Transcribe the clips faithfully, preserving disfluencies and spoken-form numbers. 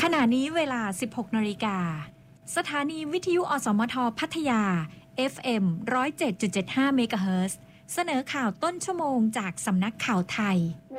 ขณะนี้เวลา สิบหกนาฬิกา สถานีวิทยุอสมทพัทยา เอฟ เอ็ม หนึ่งศูนย์เจ็ดจุดเจ็ดห้า เมกะเฮิรตซ์ เสนอข่าวต้นชั่วโมงจากสำนักข่าวไทย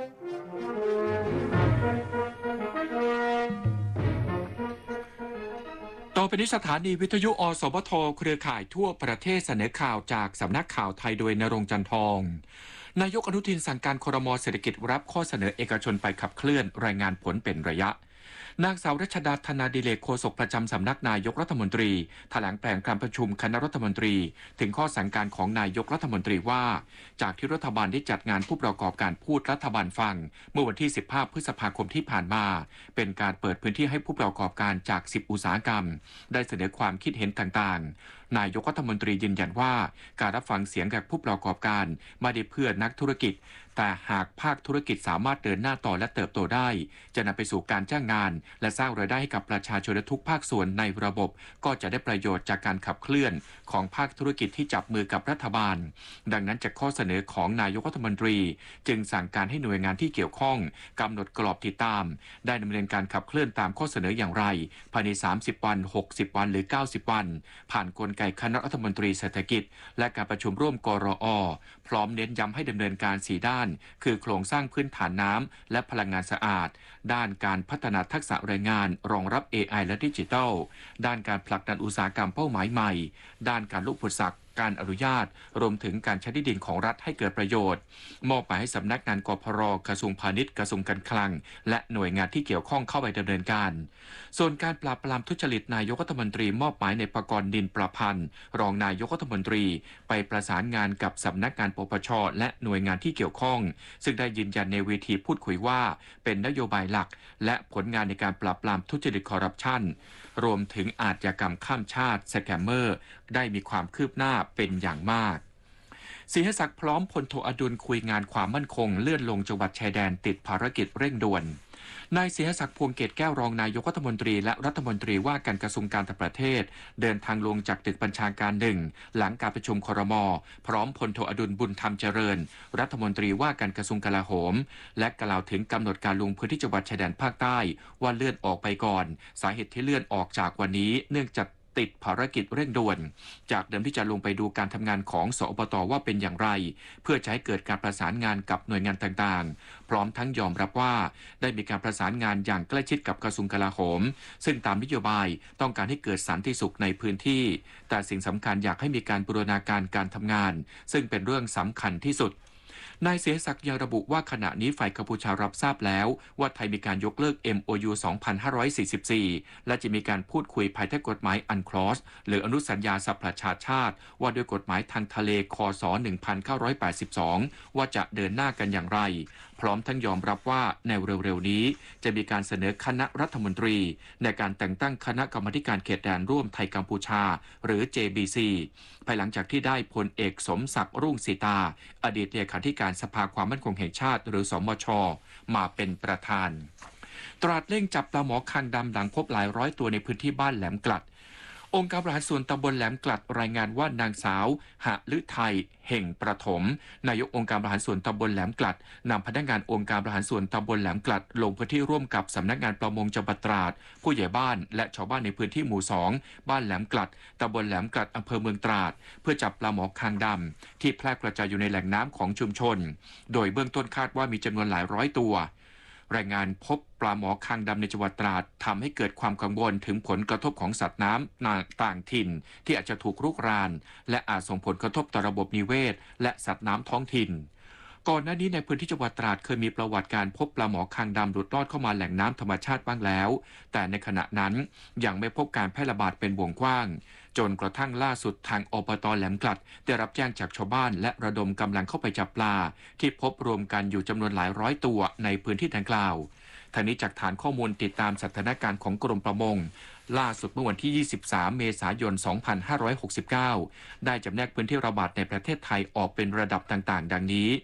ต่อไปนี้สถานีวิทยุอสมทเครือข่ายทั่วประเทศเสนอข่าวจากสำนักข่าวไทยโดยณรงค์จันทองนายกอนุทินสั่งการครม.เศรษฐกิจรับข้อเสนอเอกชนไปขับเคลื่อนรายงานผลเป็นระยะนางสาวรัชดาธนาดิเลกโฆษกประจำสำนักนายกรัฐมนตรีแถลงแผนการประชุมคณะรัฐมนตรีถึงข้อสั่งการของนายกรัฐมนตรีว่าจากที่รัฐบาลได้จัดงานผู้ประกอบการพูดรัฐบาลฟังเมื่อวันที่สิบห้าพฤษภาคมที่ผ่านมาเป็นการเปิดพื้นที่ให้ผู้ประกอบการจากสิบอุตสาหกรรมได้เสนอความคิดเห็นต่างๆนายกรัฐมนตรียืนยันว่าการรับฟังเสียงจากผู้ประกอบการไม่ได้เพื่อนักธุรกิจแต่หากภาคธุรกิจสามารถเดินหน้าต่อและเติบโตได้จะนำไปสู่การจ้างงานและสร้างรายได้ให้กับประชาชนและทุกภาคส่วนในระบบก็จะได้ประโยชน์จากการขับเคลื่อนของภาคธุรกิจที่จับมือกับรัฐบาลดังนั้นจากข้อเสนอของนายกรัฐมนตรีจึงสั่งการให้หน่วยงานที่เกี่ยวข้องกำหนดกรอบติดตามได้ดำเนินการขับเคลื่อนตามข้อเสนออย่างไรภายในสามสิบวันหกสิบวันหรือเก้าสิบวันผ่านกลไกคณะรัฐมนตรีเศรษฐกิจและการประชุมร่วมกรอ.พร้อมเน้นย้ำให้ดำเนินการสี่ด้านคือโครงสร้างพื้นฐานน้ำและพลังงานสะอาดด้านการพัฒนาทักษะแรงงานรองรับ เอ ไอ และดิจิทัลด้านการผลักดันอุตสาหกรรมเป้าหมายใหม่ด้านการลดอุปสรรคการอนุญาตรวมถึงการใช้ที่ดินของรัฐให้เกิดประโยชน์มอบหมายให้สำนักงานกพร.กระทรวงพาณิชย์กระทรวงการคลังและหน่วยงานที่เกี่ยวข้องเข้าไปดำเนินการส่วนการปราบปรามทุจริตนายกรัฐมนตรีมอบหมายในประกรณ์ดินประพันธ์รองนายกรัฐมนตรีไปประสานงานกับสำนักงานปปช.และหน่วยงานที่เกี่ยวข้องซึ่งได้ยืนยันในเวทีพูดคุยว่าเป็นนโยบายหลักและผลงานในการปราบปรามทุจริตคอร์รัปชันรวมถึงอาชญากรรมข้ามชาติสแกมเมอร์ได้มีความคืบหน้าเป็นอย่างมากศรีหศักดิ์พร้อมพลโทอดุลคุยงานความมั่นคงเลื่อนลงจังหวัดชายแดนติดภารกิจเร่งด่วนนายศรีหศักดิ์พวงเกตแก้วรองนายกรัฐมนตรีและรัฐมนตรีว่าการกระทรวงการต่างประเทศเดินทางลงจากตึกบัญชาการหนึ่งหลังการประชุมครม.พร้อมพลโทอดุลบุญธรรมเจริญรัฐมนตรีว่าการกระทรวงกลาโหมและกล่าวถึงกำหนดการลงพื้นที่จังหวัดชายแดนภาคใต้ว่าเลื่อนออกไปก่อนสาเหตุที่เลื่อนออกจากวันนี้เนื่องจากติดภารกิจเร่งด่วนจากเดิมที่จะลงไปดูการทำงานของสอบต.ว่าเป็นอย่างไรเพื่อใช้เกิดการประสานงานกับหน่วยงานต่างๆพร้อมทั้งยอมรับว่าได้มีการประสานงานอย่างใกล้ชิดกับกระทรวงกลาโหมซึ่งตามนโยบายต้องการให้เกิดสันติสุขในพื้นที่แต่สิ่งสำคัญอยากให้มีการบูรณาการการทำงานซึ่งเป็นเรื่องสำคัญที่สุดนายเสศักดิ์ยังระบุว่าขณะนี้ฝ่ายกัมพูชารับทราบแล้วว่าไทยมีการยกเลิก เอ็ม โอ ยู สองพันห้าร้อยสี่สิบสี่ และจะมีการพูดคุยภายใต้กฎหมายอันคลอสหรืออนุสัญญาสหประชาชาติว่าด้วยกฎหมายทางทะเลคศหนึ่งพันเก้าร้อยแปดสิบสองว่าจะเดินหน้ากันอย่างไรพร้อมทั้งยอมรับว่าในเร็วๆนี้จะมีการเสนอคณะรัฐมนตรีในการแต่งตั้งคณะกรรมาการเขตแดนร่วมไทยกัมพูชาหรือ เจ บี ซี ภายหลังจากที่ได้พลเอกสมศักดิ์รุ่งสีตาอดีตเลขาธิการสภาความมั่นคงแห่งชาติหรือสมช.มาเป็นประธานตราดเร่งจับปลาหมอคางดำหลังพบหลายร้อยตัวในพื้นที่บ้านแหลมกลัดองค์การบริหารส่วนตำบลแหลมกลัดรายงานว่านางสาวหฤทัยเห่งประถมนายกองค์การบริหารส่วนตำบลแหลมกลัดนำพนักงานองค์การบริหารส่วนตำบลแหลมกลัดลงพื้นที่ร่วมกับสำนักงานประมงจังหวัดตราดผู้ใหญ่บ้านและชาวบ้านในพื้นที่หมู่สองบ้านแหลมกลัดตำบลแหลมกลัดอำเภอเมืองตราดเพื่อจับปลาหมอคางดำที่แพร่กระจายอยู่ในแหล่งน้ำของชุมชนโดยเบื้องต้นคาดว่ามีจำนวนหลายร้อยตัวรายงานพบปลาหมอคางดำในจังหวัดตราดทำให้เกิดความกังวลถึงผลกระทบของสัตว์น้ำต่างถิ่นที่อาจจะถูกรุกรานและอาจส่งผลกระทบต่อระบบนิเวศและสัตว์น้ำท้องถิ่นก่อนหน้านี้ในพื้นที่จังหวัดตราดเคยมีประวัติการพบปลาหมอคางดำหลุดรอดเข้ามาแหล่งน้ำธรรมชาติบ้างแล้วแต่ในขณะนั้นยังไม่พบการแพร่ระบาดเป็นวงกว้างจนกระทั่งล่าสุดทางอบต.แหลมกลัดได้รับแจ้งจากชาวบ้านและระดมกำลังเข้าไปจับปลาที่พบรวมกันอยู่จำนวนหลายร้อยตัวในพื้นที่ดังกล่าวทางนี้จากฐานข้อมูลติดตามสถานการณ์ของกรมประมงล่าสุดเมื่อวันที่ยี่สิบสามเมษายนสองพันห้าร้อยหกสิบเก้าได้จำแนกพื้นที่ระบาดในประเทศไทยออกเป็นระดับต่างๆดังนี้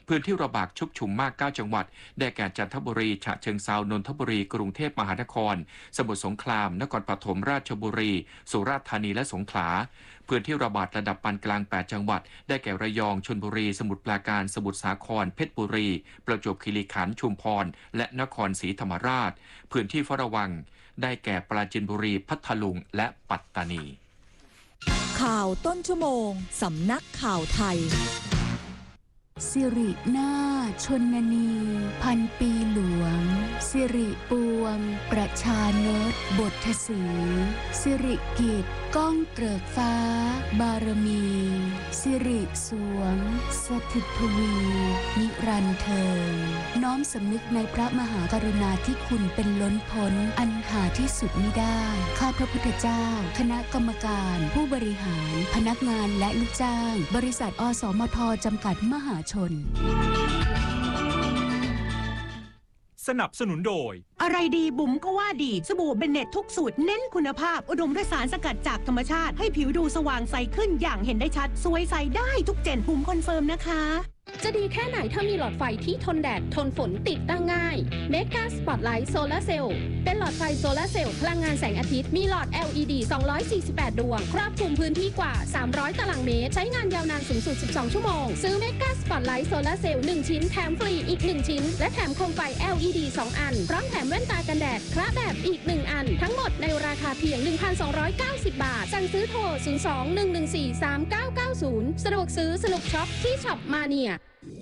พื้นที่ระบาดชุกชุมมากเก้าจังหวัดได้แก่จันทบุรีฉะเชิงเทรานนทบุรีกรุงเทพมหานครสมุทรสงครามนครปฐมราชบุรีสุราษฎร์ธานีและสงขลาพื้นที่ระบาดระดับปานกลางแปดจังหวัดได้แก่ระยองชลบุรีสมุทรปราการสมุทรสาครเพชรบุรีประจวบคีรีขันธ์ชุมพรและนครศรีธรรมราชพื้นที่เฝ้าระวังได้แก่ปราจีนบุรีพัทลุงและปัตตานีข่าวต้นชั่วโมงสำนักข่าวไทยสิรินาถชนนีพันปีหลวงสิริปวงประชานตบทสีสิริกิจก้องเกริกฟ้าบารมีสิริสวงสถิตทวีนิรันดร์เทินน้อมสำนึกในพระมหากรุณาธิคุณเป็นล้นพ้นอันหาที่สุดมิได้ข้าพระพุทธเจ้าคณะกรรมการผู้บริหารพนักงานและลูกจ้างบริษัทอสมทจำกัดมหาชนสนับสนุนโดยอะไรดีบุ๋มก็ว่าดีสบู่เบนเน็ตทุกสูตรเน้นคุณภาพอุดมด้วยสารสกัดจากธรรมชาติให้ผิวดูสว่างใสขึ้นอย่างเห็นได้ชัดสวยใสได้ทุกเจนบุ๋มคอนเฟิร์มนะคะจะดีแค่ไหนถ้ามีหลอดไฟที่ทนแดดทนฝนติดตั้งง่าย Mega Spotlight Solar Cell เป็นหลอดไฟโซลาร์เซลล์พลังงานแสงอาทิตย์มีหลอด แอล อี ดี สองร้อยสี่สิบแปด ดวงครอบคลุมพื้นที่กว่าสามร้อยตารางเมตรใช้งานยาวนานสูงสุดสิบสองชั่วโมงซื้อ Mega Spotlight Solar Cell หนึ่งชิ้นแถมฟรีอีกหนึ่งชิ้นและแถมโคมไฟ แอล อี ดี สองอันพร้อมแถมแว่นตากันแดดคละแบบอีกหนึ่งอันทั้งหมดในราคาเพียง หนึ่งพันสองร้อยเก้าสิบ บาทสั่งซื้อโทรศูนย์ สอง หนึ่ง หนึ่ง สี่ สาม เก้า เก้า ศูนย์สะดวกซื้อสนุกช็อปที่ช็อปมาเนีย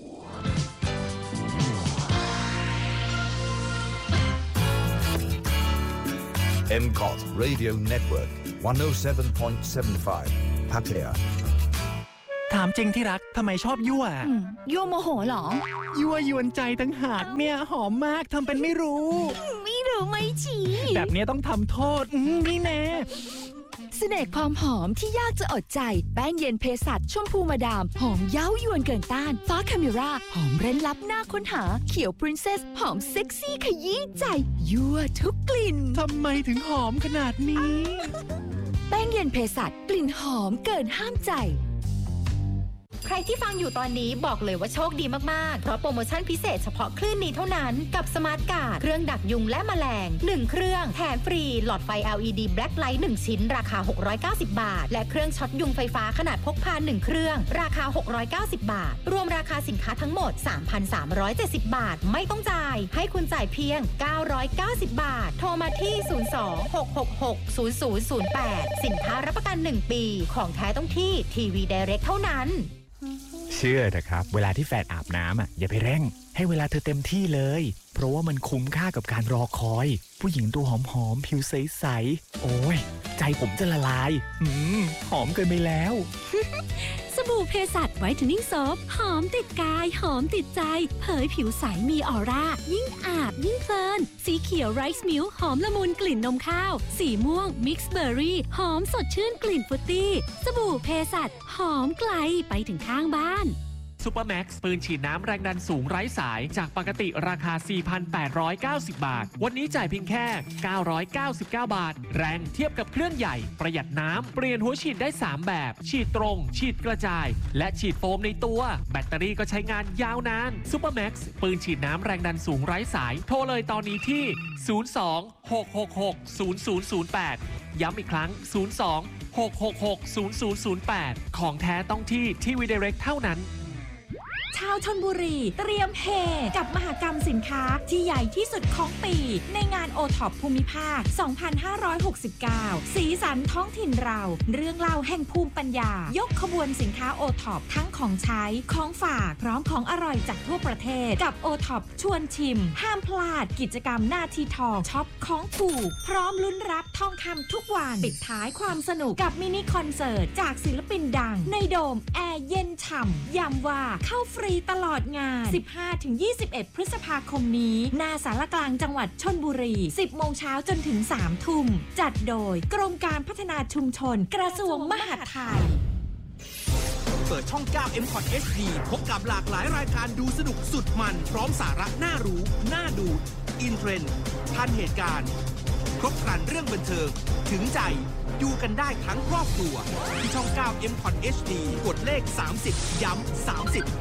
เอ็ม ซี โอ ที Radio Network หนึ่งศูนย์เจ็ด จุดเจ็ดห้า พัทยาถามจริงที่รักทำไมชอบยั่วยั่วโมโหเหรอยั่วยวนใจตั้งหากเนี่ยหอมมากทำเป็นไม่รู้ไม่รู้ไม่ชี้แบบนี้ต้องทำโทษนี่แน่เสน่ห์ความหอมที่ยากจะอดใจแป้งเย็นเพสัชชมพูมาดามหอมเย้ายวนเกินต้านฟ้าคาเมราหอมเร้นลับหน้าค้นหาเขียวปรินเซสหอมเซ็กซี่ขยี้ใจยั่วทุกกลิ่นทำไมถึงหอมขนาดนี้แป้งเย็นเพสัชกลิ่นหอมเกินห้ามใจใครที่ฟังอยู่ตอนนี้บอกเลยว่าโชคดีมากๆเพราะโปรโมชั่นพิเศษเฉพาะคลื่นนี้เท่านั้นกับสมาร์ทการ์ดเครื่องดักยุงและแมลงหนึ่งเครื่องแถมฟรีหลอดไฟ แอล อี ดี Black Light หนึ่งชิ้นราคาหกร้อยเก้าสิบบาทและเครื่องช็อตยุงไฟฟ้าขนาดพกพาหนึ่งเครื่องราคาหกร้อยเก้าสิบบาทรวมราคาสินค้าทั้งหมด สามพันสามร้อยเจ็ดสิบ บาทไม่ต้องจ่ายให้คุณจ่ายเพียงเก้าร้อยเก้าสิบบาทโทรมาที่ศูนย์ สอง หก หก หก ศูนย์ ศูนย์ ศูนย์ แปดสินค้ารับประกันหนึ่งปีของแท้ต้องที่ทีวี Direct เท่านั้นเชื่อเถอะครับเวลาที่แฟนอาบน้ำอ่ะอย่าไปเร่งให้เวลาเธอเต็มที่เลยเพราะว่ามันคุ้มค่ากับการรอคอยผู้หญิงตัวหอมๆผิวใสๆโอ้ยใจผมจะละลายอืมหอมเกินไปแล้วสบู่เพสัชไวท์เทนนิ่งโซฟหอมติดกายหอมติดใจเผยผิวใสมีออร่ายิ่งอาบยิ่งเพลินสีเขียวไรซ์มิลค์หอมละมุนกลิ่นนมข้าวสีม่วงมิกซ์เบอร์รี่หอมสดชื่นกลิ่นฟรุตตี้สบู่เพสัชหอมไกลไปถึงข้างบ้านซูเปอร์แม็กซ์ปืนฉีดน้ำแรงดันสูงไร้สายจากปกติราคา สี่พันแปดร้อยเก้าสิบ บาทวันนี้จ่ายเพียงแค่เก้าร้อยเก้าสิบเก้าบาทแรงเทียบกับเครื่องใหญ่ประหยัดน้ำเปลี่ยนหัวฉีดได้สามแบบฉีดตรงฉีดกระจายและฉีดโฟมในตัวแบตเตอรี่ก็ใช้งานยาวนานซูเปอร์แม็กซ์ปืนฉีดน้ำแรงดันสูงไร้สายโทรเลยตอนนี้ที่ศูนย์ สอง หก หก หก ศูนย์ ศูนย์ ศูนย์ แปดย้ำอีกครั้งศูนย์ สอง หก หก หก ศูนย์ ศูนย์ ศูนย์ แปดของแท้ต้องที่ทีวี Direct เท่านั้นชาวชลบุรีเตรียมเฮกับมหกรรมสินค้าที่ใหญ่ที่สุดของปีในงาน โอ ท็อป ภูมิภาค สองพันห้าร้อยหกสิบเก้า สีสันท้องถิ่นเราเรื่องเล่าแห่งภูมิปัญญายกขบวนสินค้า โอ ท็อป ทั้งของใช้ของฝากพร้อมของอร่อยจากทั่วประเทศกับ โอ ท็อป ชวนชิมห้ามพลาดกิจกรรมหน้าที่ทองช็อปของถูกพร้อมลุ้นรับทองคำทุกวันปิดท้ายความสนุกกับมินิคอนเสิร์ตจากศิลปินดังในโดมแอร์เย็นฉ่ำย้ำว่าเข้าฟรีตลอดงาน สิบห้าถึงยี่สิบเอ็ด พฤษภาคมนี้หน้าศาลกลางจังหวัดชลบุรี สิบโมงเช้าจนถึง สามทุ่มจัดโดยกรมการพัฒนาชุมชนกระทรวงมหาดไทยเปิดช่อง เก้า เอ็ม ซี โอ ที เอช ดี พบกับหลากหลายรายการดูสนุกสุดมันพร้อมสาระน่ารู้น่าดูอินเทรนด์ทันเหตุการณ์ครบครันเรื่องบันเทิงถึงใจดูกันได้ทั้งครอบครัวที่ช่อง เก้า เอ็ม ซี โอ ที เอช ดี กดเลขสามสิบย้ำสามสิบ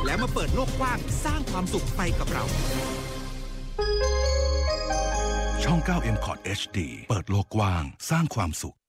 และมาเปิดโลกกว้างสร้างความสุขไปกับเราช่อง เก้า เอ็ม คอท เอช ดี เปิดโลกกว้างสร้างความสุข